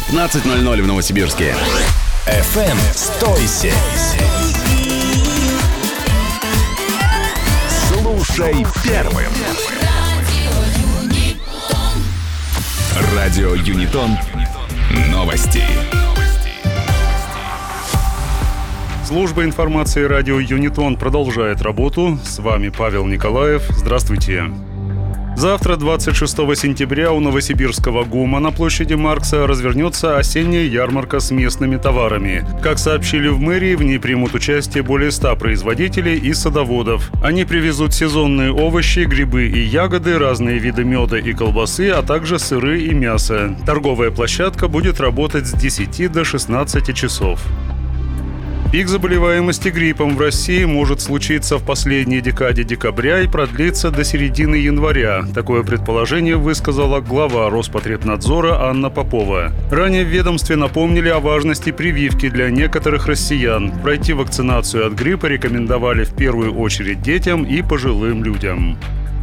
15:00 в Новосибирске. FM 107. Слушай первым. Радио Юнитон. Новости. Служба информации радио Юнитон продолжает работу. С вами Павел Николаев. Здравствуйте. Завтра, 26 сентября, у Новосибирского ГУМа на площади Маркса развернется осенняя ярмарка с местными товарами. Как сообщили в мэрии, в ней примут участие более 100 производителей и садоводов. Они привезут сезонные овощи, грибы и ягоды, разные виды меда и колбасы, а также сыры и мясо. Торговая площадка будет работать с 10 до 16 часов. Пик заболеваемости гриппом в России может случиться в последней декаде декабря и продлиться до середины января. Такое предположение высказала глава Роспотребнадзора Анна Попова. Ранее в ведомстве напомнили о важности прививки для некоторых россиян. Пройти вакцинацию от гриппа рекомендовали в первую очередь детям и пожилым людям.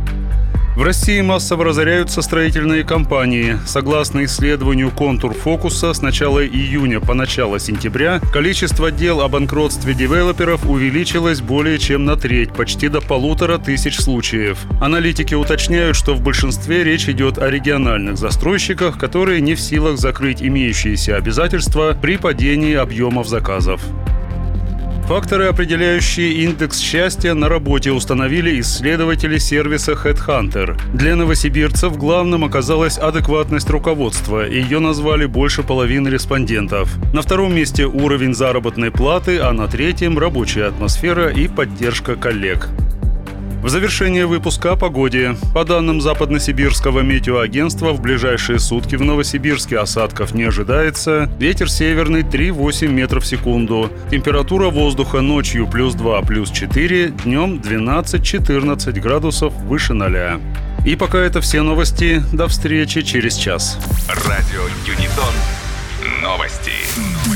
В России массово разоряются строительные компании. Согласно исследованию «Контур Фокуса», с начала июня по начало сентября количество дел о банкротстве девелоперов увеличилось более чем на треть, почти до 1500 случаев. Аналитики уточняют, что в большинстве речь идет о региональных застройщиках, которые не в силах закрыть имеющиеся обязательства при падении объемов заказов. Факторы, определяющие индекс счастья на работе, установили исследователи сервиса HeadHunter. Для новосибирцев главным оказалась адекватность руководства. Ее назвали больше половины респондентов. На втором месте уровень заработной платы, а на третьем – рабочая атмосфера и поддержка коллег. В завершение выпуска о погоде. По данным Западносибирского метеоагентства, в ближайшие сутки в Новосибирске осадков не ожидается. Ветер северный 3,8 метров в секунду. Температура воздуха ночью +2, +4, днем 12-14 градусов выше 0. И пока это все новости. До встречи через час. Радио Юнитон. Новости.